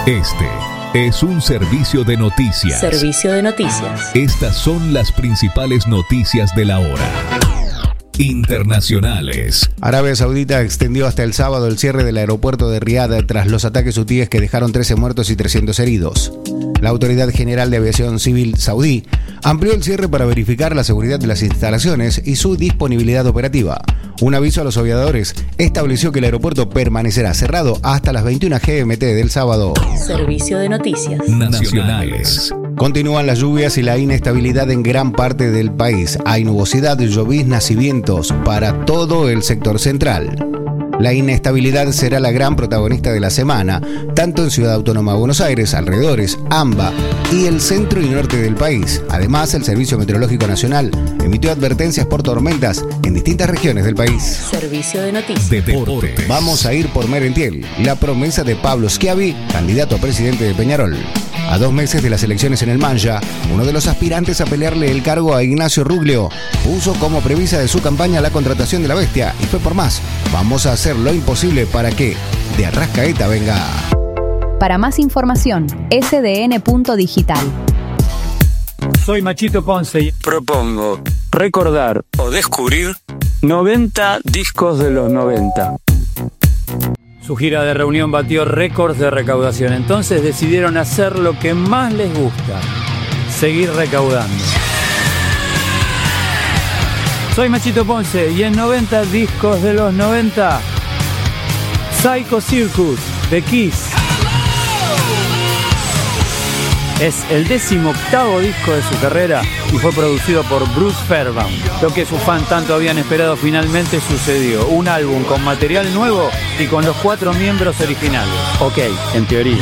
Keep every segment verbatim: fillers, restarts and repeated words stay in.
Este es un servicio de noticias. Servicio de noticias. Estas son las principales noticias de la hora. Internacionales. Arabia Saudita extendió hasta el sábado el cierre del aeropuerto de Riad tras los ataques hutíes que dejaron trece muertos y trescientos heridos. La Autoridad General de Aviación Civil saudí amplió el cierre para verificar la seguridad de las instalaciones y su disponibilidad operativa. Un aviso a los aviadores estableció que el aeropuerto permanecerá cerrado hasta las veintiuna G M T del sábado. Servicio de noticias Nacionales. Continúan las lluvias y la inestabilidad en gran parte del país. Hay nubosidad, lloviznas y vientos para todo el sector central. La inestabilidad será la gran protagonista de la semana, tanto en Ciudad Autónoma de Buenos Aires, alrededores, AMBA y el centro y norte del país. Además, el Servicio Meteorológico Nacional emitió advertencias por tormentas en distintas regiones del país. Servicio de noticias. Deportes. Vamos a ir por Merentiel, la promesa de Pablo Schiavi, candidato a presidente de Peñarol. A dos meses de las elecciones en el Manja, uno de los aspirantes a pelearle el cargo a Ignacio Ruglio puso como premisa de su campaña la contratación de la bestia y fue por más. Vamos a hacer lo imposible para que de Arrascaeta venga. Para más información, ese de ene punto digital. Soy Machito Ponce y propongo recordar o descubrir noventa discos de los noventa. Su gira de reunión batió récords de recaudación, entonces decidieron hacer lo que más les gusta, seguir recaudando. Soy Machito Ponce y en noventa discos de los noventa, Psycho Circus de Kiss. Es el decimoctavo disco de su carrera y fue producido por Bruce Fairbairn. Lo que sus fans tanto habían esperado finalmente sucedió. Un álbum con material nuevo y con los cuatro miembros originales. Ok, en teoría.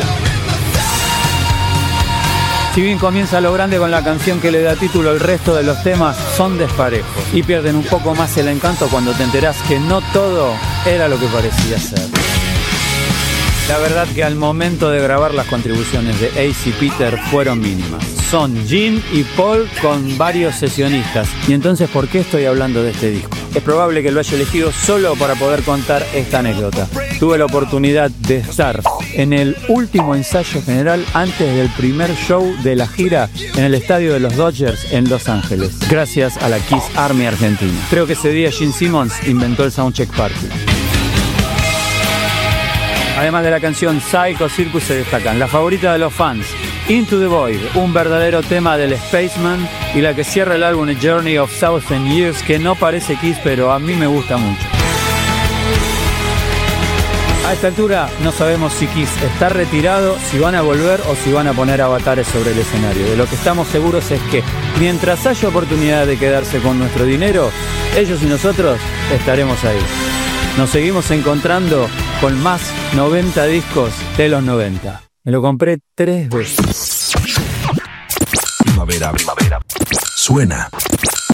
Si bien comienza lo grande con la canción que le da título, el resto de los temas son desparejos y pierden un poco más el encanto cuando te enterás que no todo era lo que parecía ser. La verdad que al momento de grabar las contribuciones de Ace y Peter fueron mínimas. Son Gene y Paul con varios sesionistas. Y entonces, ¿por qué estoy hablando de este disco? Es probable que lo haya elegido solo para poder contar esta anécdota. Tuve la oportunidad de estar en el último ensayo general antes del primer show de la gira en el estadio de los Dodgers en Los Ángeles, gracias a la Kiss Army Argentina. Creo que ese día Gene Simmons inventó el Soundcheck Party. Además de la canción Psycho Circus se destacan la favorita de los fans, Into the Void, un verdadero tema del Spaceman, y la que cierra el álbum A Journey of Thousand Years, que no parece Kiss, pero a mí me gusta mucho. A esta altura no sabemos si Kiss está retirado, si van a volver o si van a poner avatares sobre el escenario. De lo que estamos seguros es que mientras haya oportunidad de quedarse con nuestro dinero, ellos y nosotros estaremos ahí. Nos seguimos encontrando con más noventa discos de los noventa. Me lo compré tres veces. Primavera, primavera. Suena